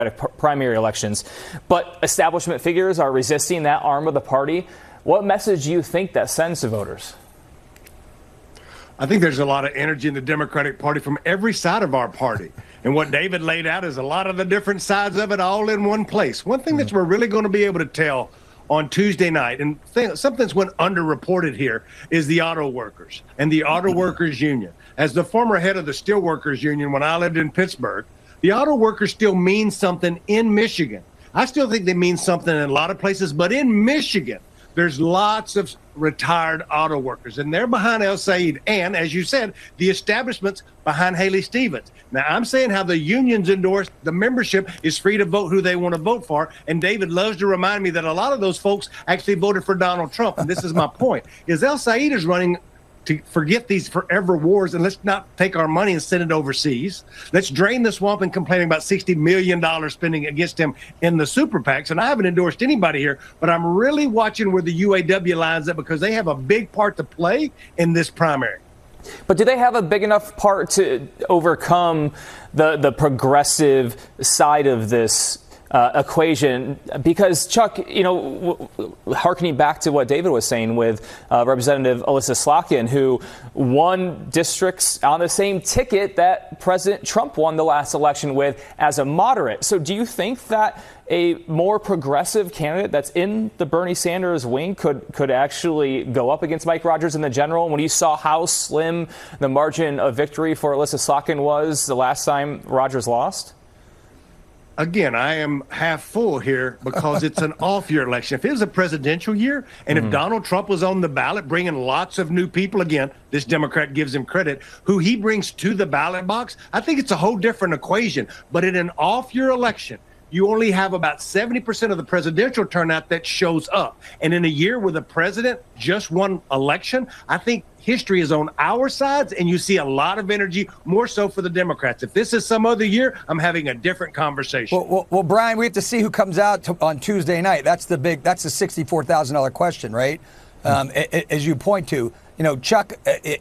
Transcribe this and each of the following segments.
primary elections. But establishment figures are resisting that arm of the party. What message do you think that sends to voters? I think there's a lot of energy in the Democratic Party from every side of our party. And what David laid out is a lot of the different sides of it all in one place. One thing that we're really going to be able to tell on Tuesday night, and something that's went underreported here, is the auto workers and the auto workers union. As the former head of the steelworkers union when I lived in Pittsburgh, the auto workers still mean something in Michigan. I still think they mean something in a lot of places, but in Michigan, there's lots of retired auto workers, and they're behind El Sayed. And as you said, the establishment's behind Haley Stevens. Now, I'm saying how the unions endorse, the membership is free to vote who they want to vote for. And David loves to remind me that a lot of those folks actually voted for Donald Trump. And this is my point, is El Sayed is running to forget these forever wars, and let's not take our money and send it overseas. Let's drain the swamp and complaining about $60 million spending against him in the super PACs. And I haven't endorsed anybody here, but I'm really watching where the UAW lines up because they have a big part to play in this primary. But do they have a big enough part to overcome the progressive side of this equation? Because, Chuck, hearkening back to what David was saying with Representative Elissa Slotkin, who won districts on the same ticket that President Trump won the last election with as a moderate. So do you think that a more progressive candidate that's in the Bernie Sanders wing could actually go up against Mike Rogers in the general? When you saw how slim the margin of victory for Elissa Slotkin was the last time Rogers lost? Again, I am half full here because it's an off-year election. If it was a presidential year and if Donald Trump was on the ballot bringing lots of new people, again, this Democrat gives him credit, who he brings to the ballot box, I think it's a whole different equation. But in an off-year election, you only have about 70% of the presidential turnout that shows up. And in a year where the president just won election, I think history is on our sides, and you see a lot of energy, more so for the Democrats. If this is some other year, I'm having a different conversation. Well, Brian, we have to see who comes out on Tuesday night. That's the $64,000 question, right? As you point to, Chuck,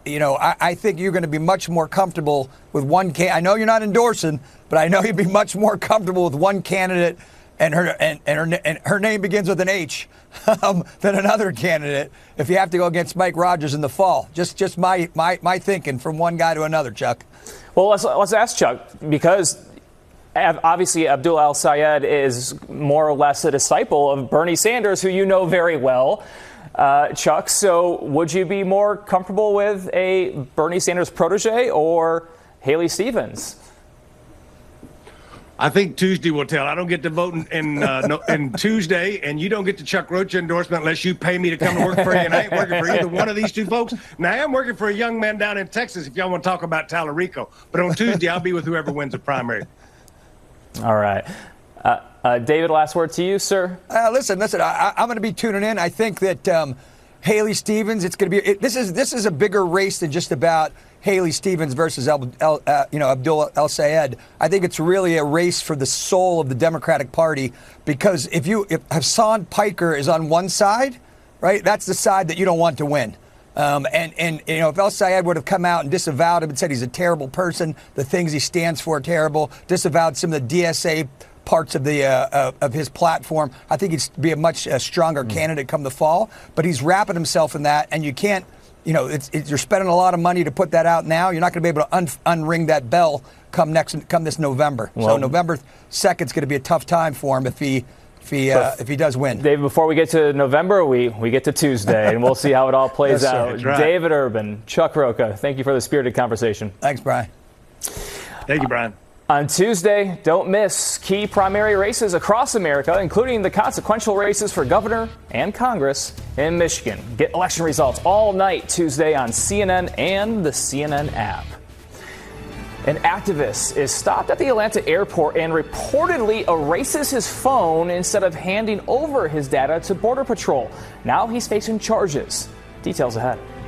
I think you're going to be much more comfortable with one candidate. I know you're not endorsing, but I know you'd be much more comfortable with one candidate and her name begins with an H than another candidate if you have to go against Mike Rogers in the fall. Just my thinking from one guy to another, Chuck. Well, let's ask Chuck, because obviously Abdul El-Sayed is more or less a disciple of Bernie Sanders, who you know very well, Chuck. So would you be more comfortable with a Bernie Sanders protege or Haley Stevens? I think Tuesday will tell. I don't get to vote in Tuesday, and you don't get the Chuck Rocha endorsement unless you pay me to come to work for you, and I ain't working for either one of these two folks. Now, I am working for a young man down in Texas if y'all want to talk about Tallarico. But on Tuesday, I'll be with whoever wins the primary. All right. David, last word to you, sir. Listen, I'm going to be tuning in. I think that Haley Stevens, it's going to be this is a bigger race than just about Haley Stevens versus Abdul El-Sayed. I think it's really a race for the soul of the Democratic Party, because if Hassan Piker is on one side, right, that's the side that you don't want to win. If El-Sayed would have come out and disavowed him and said he's a terrible person, the things he stands for are terrible, disavowed some of the DSA parts of his platform, I think he'd be a much stronger candidate come the fall. But he's wrapping himself in that, and you can't. You're spending a lot of money to put that out now. You're not going to be able to unring that bell come this November. Well, so November 2nd is going to be a tough time for him if he does win. David, before we get to November, we get to Tuesday, and we'll see how it all plays out. Right. David Urban, Chuck Rocha, thank you for the spirited conversation. Thanks, Brian. Thank you, Brian. On Tuesday, don't miss key primary races across America, including the consequential races for governor and Congress in Michigan. Get election results all night Tuesday on CNN and the CNN app. An activist is stopped at the Atlanta airport and reportedly erases his phone instead of handing over his data to Border Patrol. Now he's facing charges. Details ahead.